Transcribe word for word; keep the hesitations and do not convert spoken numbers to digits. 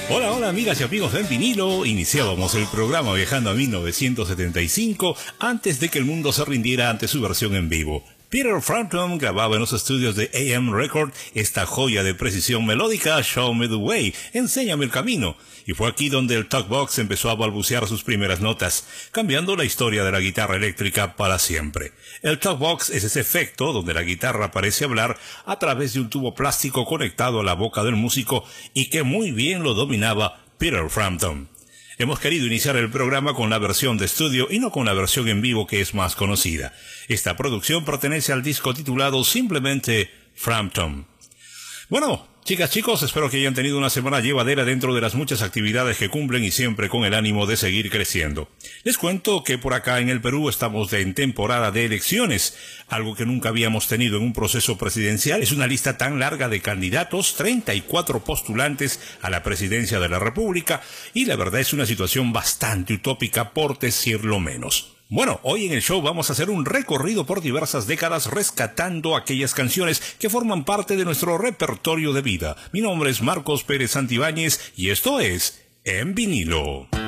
Hola, hola amigas y amigos del vinilo. Iniciábamos el programa viajando a mil novecientos setenta y cinco antes de que el mundo se rindiera ante su versión en vivo. Peter Frampton grababa en los estudios de A M Record esta joya de precisión melódica, Show Me the Way, Enséñame el camino. Y fue aquí donde el talkbox empezó a balbucear sus primeras notas, cambiando la historia de la guitarra eléctrica para siempre. El talkbox es ese efecto donde la guitarra parece hablar a través de un tubo plástico conectado a la boca del músico y que muy bien lo dominaba Peter Frampton. Hemos querido iniciar el programa con la versión de estudio y no con la versión en vivo que es más conocida. Esta producción pertenece al disco titulado simplemente Frampton. Bueno, chicas, chicos, espero que hayan tenido una semana llevadera dentro de las muchas actividades que cumplen y siempre con el ánimo de seguir creciendo. Les cuento que por acá en el Perú estamos en temporada de elecciones, algo que nunca habíamos tenido en un proceso presidencial. Es una lista tan larga de candidatos, treinta y cuatro postulantes a la presidencia de la República, y la verdad es una situación bastante utópica por decirlo menos. Bueno, hoy en el show vamos a hacer un recorrido por diversas décadas rescatando aquellas canciones que forman parte de nuestro repertorio de vida. Mi nombre es Marcos Pérez Santibáñez y esto es En Vinilo.